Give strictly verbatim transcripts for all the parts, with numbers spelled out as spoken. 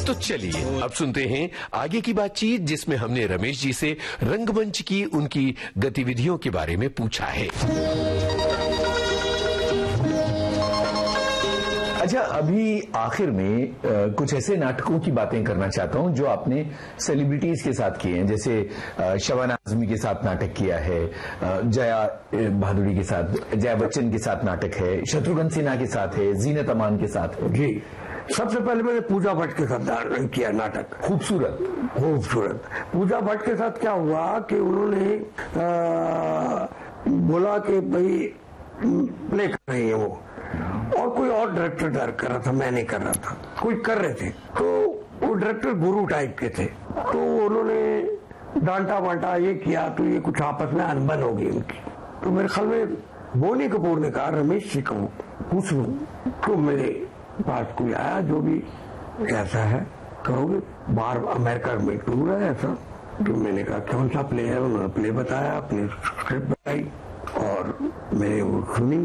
तो चलिए अब सुनते हैं आगे की बातचीत, जिसमें हमने रमेश जी से रंगमंच की उनकी गतिविधियों के बारे में पूछा है। अच्छा, अभी आखिर में आ, कुछ ऐसे नाटकों की बातें करना चाहता हूं जो आपने सेलिब्रिटीज के साथ किए हैं, जैसे आ, शबाना आजमी के साथ नाटक किया है, आ, जया भादुड़ी के साथ, जया बच्चन के साथ नाटक है, शत्रुघ्न सिन्हा के साथ है, जीनत अमान के साथ है। जी, सबसे पहले मैंने पूजा भट्ट के साथ किया नाटक। खूबसूरत खूबसूरत पूजा भट्ट के साथ क्या हुआ कि उन्होंने आ, बोला कि भाई प्ले कर रही है वो, और कोई और डायरेक्टर डायरेक्ट कर रहा था, मैं नहीं कर रहा था, कोई कर रहे थे। तो वो डायरेक्टर गुरु टाइप के थे, तो उन्होंने डांटा वांटा ये किया, तो ये कुछ आपस में अनबन हो गई उनकी। तो मेरे ख्याल में बोनी कपूर ने कहा रमेश जी को पूछ लूं, तो मेरे पास कोई आया, जो भी कैसा है करोगे, बाहर अमेरिका में टूर है ऐसा। तो मैंने कहा कौन सा प्ले है, उन्होंने प्ले बताया, अपनी स्क्रिप्ट बताई और मैंने वो सुनी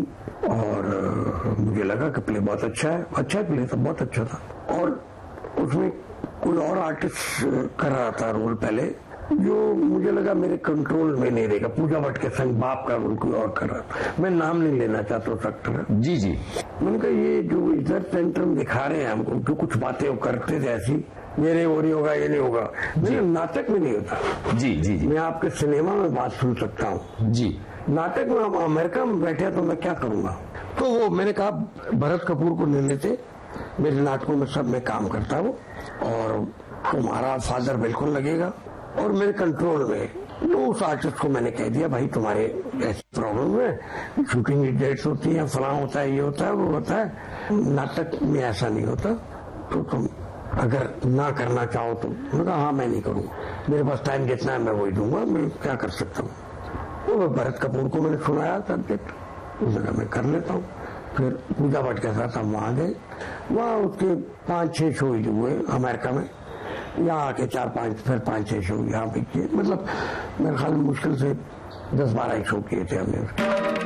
और मुझे लगा कि प्ले बहुत अच्छा है। अच्छा प्ले था, बहुत अच्छा था। और उसमें कोई और आर्टिस्ट कर रहा था रोल पहले, जो मुझे लगा मेरे कंट्रोल में नहीं रहेगा। पूजा भट्ट के संग बाप का रोल कोई और कर रहा था, मैं नाम नहीं लेना चाहता उस एक्टर। जी जी, मैंने कहा ये जो इधर सेंटर में दिखा रहे हैं हमको, जो कुछ बातें वो करते थे ऐसी, ये नहीं हो रही होगा, ये नहीं होगा, मेरे नाटक में नहीं होता। जी जी जी, मैं आपके सिनेमा में बात सुन सकता हूँ जी, नाटक में हम अमेरिका में बैठे तो मैं क्या करूंगा। तो वो मैंने कहा भरत कपूर को ले लेते, मेरे नाटकों में सब में काम करता वो, और तुम्हारा फादर बिल्कुल लगेगा और मेरे कंट्रोल में। तो उस आर्टिस्ट को मैंने कह दिया भाई तुम्हारे ऐसी प्रॉब्लम है, शूटिंग की डेट्स होती है, फलां होता है, ये होता है, वो होता है, नाटक में ऐसा नहीं होता, तो तुम अगर ना करना चाहो तो। मैंने कहा हाँ मैं नहीं करूंगा, मेरे पास टाइम जितना है मैं वही दूंगा, मैं क्या कर सकता हूँ। तो भरत कपूर को मैंने सुनाया सब्जेक्ट, उसने कहा मैं कर लेता हूँ। फिर पूजा भट्ट के साथ हम वहाँ गए, वहाँ उसके पाँच छह शो हुए अमेरिका में, यहाँ आके चार पाँच, फिर पाँच छह शो यहाँ पे किए। मतलब मेरे ख्याल में मुश्किल से दस बारह शो किए थे हमने।